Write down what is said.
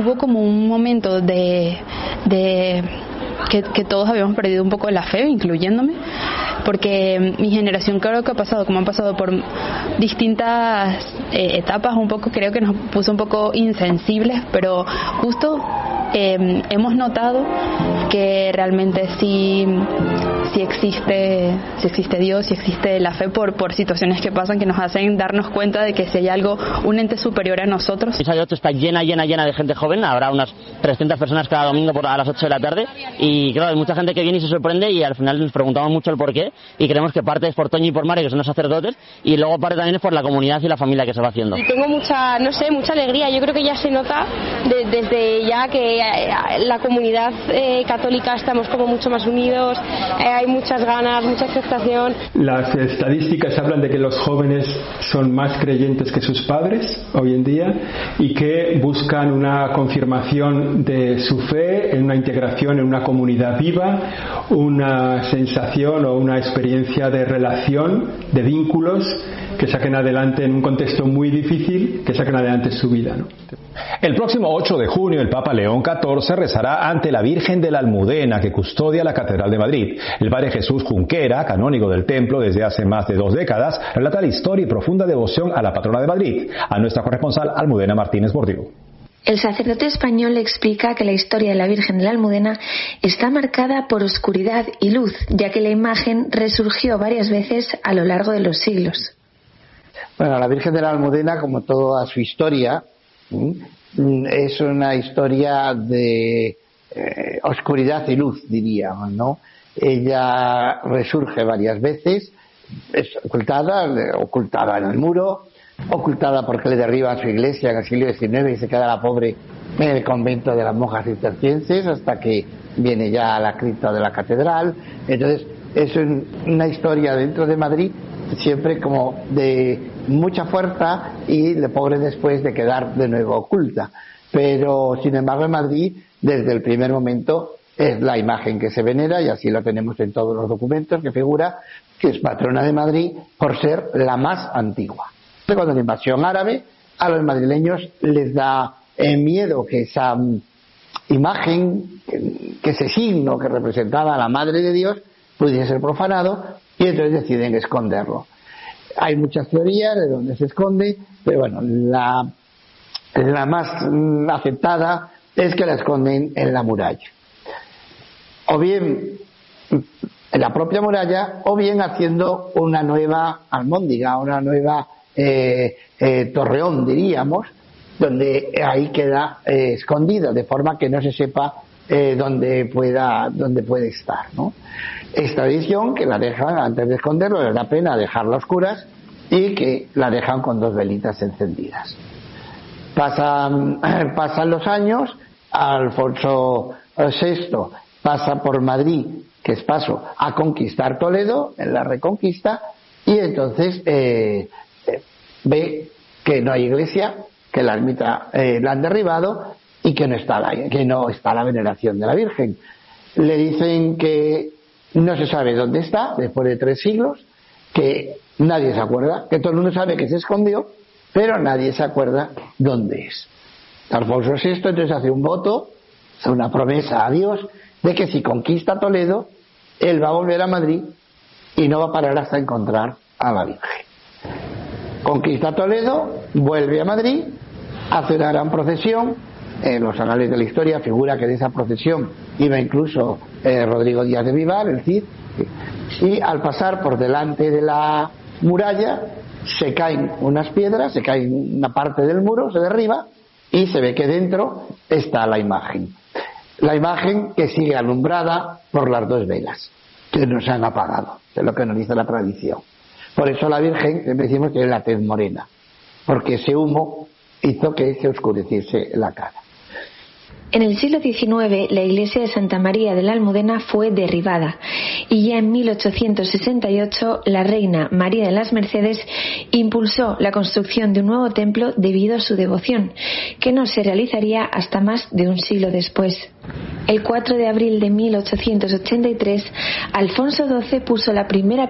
hubo como un momento de que todos habíamos perdido un poco la fe, incluyéndome, porque mi generación creo que ha pasado, como han pasado por distintas etapas, un poco creo que nos puso un poco insensibles, pero justo hemos notado que realmente sí existe Dios, sí existe la fe por situaciones que pasan que nos hacen darnos cuenta de que si hay algo, un ente superior a nosotros. Misa de 8 está llena de gente joven, habrá unas 300 personas cada domingo a las 8 de la tarde y claro, hay mucha gente que viene y se sorprende y al final nos preguntamos mucho el porqué y creemos que parte es por Toño y por Mario, que son los sacerdotes, y luego parte también es por la comunidad y la familia que se va haciendo. Y tengo mucha alegría, yo creo que ya se nota desde ya que la comunidad católica estamos como mucho más unidos, hay muchas ganas, mucha aceptación. Las estadísticas hablan de que los jóvenes son más creyentes que sus padres hoy en día y que buscan una confirmación de su fe en una integración en una comunidad viva, una sensación o una experiencia de relación, de vínculos que saquen adelante en un contexto muy difícil, que saquen adelante su vida, ¿no? El próximo 8 de junio el Papa León XIV rezará ante la Virgen de la Almudena, que custodia la Catedral de Madrid. El padre Jesús Junquera, canónigo del templo desde hace más de 2 décadas, relata la historia y profunda devoción a la patrona de Madrid. A nuestra corresponsal Almudena Martínez Bordiú. El sacerdote español explica que la historia de la Virgen de la Almudena está marcada por oscuridad y luz, ya que la imagen resurgió varias veces a lo largo de los siglos. Bueno, la Virgen de la Almudena, como toda su historia, es una historia de oscuridad y luz, diríamos, ¿no? Ella resurge varias veces, es ocultada en el muro, ocultada porque le derriban su iglesia en el siglo XIX y se queda la pobre en el convento de las monjas cistercienses hasta que viene ya a la cripta de la catedral. Entonces es una historia dentro de Madrid siempre como de mucha fuerza y de pobre después de quedar de nuevo oculta, pero sin embargo en Madrid desde el primer momento es la imagen que se venera y así lo tenemos en todos los documentos, que figura que es patrona de Madrid por ser la más antigua. Cuando la invasión árabe a los madrileños les da miedo que esa imagen, que ese signo que representaba a la Madre de Dios pudiese ser profanado y entonces deciden esconderlo. Hay muchas teorías de dónde se esconde, pero bueno, la más aceptada es que la esconden en la muralla. O bien en la propia muralla, o bien haciendo una nueva almóndiga, una nueva torreón, diríamos, donde ahí queda escondida, de forma que no se sepa dónde puede estar, ¿no? Es tradición que la dejan antes de esconderlo, les da pena dejarla a oscuras y que la dejan con 2 velitas encendidas. Pasan los años, Alfonso VI pasa por Madrid, que es paso a conquistar Toledo en la Reconquista, y entonces ve que no hay iglesia, que la ermita la han derribado y que no está la veneración de la Virgen. Le dicen que no se sabe dónde está después de 3 siglos, que nadie se acuerda, que todo el mundo sabe que se escondió, pero nadie se acuerda dónde es. Alfonso VI entonces hace un voto, hace una promesa a Dios de que si conquista Toledo, él va a volver a Madrid y no va a parar hasta encontrar a la Virgen. Conquista Toledo, vuelve a Madrid, hace una gran procesión. En los anales de la historia figura que de esa procesión iba incluso Rodrigo Díaz de Vivar, el Cid, y al pasar por delante de la muralla se caen unas piedras, se cae una parte del muro, se derriba y se ve que dentro está la imagen que sigue alumbrada por las 2 velas que no se han apagado, es lo que nos dice la tradición. Por eso la Virgen siempre decimos que es la tez morena, porque ese humo hizo que se oscureciese la cara. En el siglo XIX, la iglesia de Santa María de la Almudena fue derribada y ya en 1868 la reina María de las Mercedes impulsó la construcción de un nuevo templo debido a su devoción, que no se realizaría hasta más de un siglo después. El 4 de abril de 1883, Alfonso XII puso la primera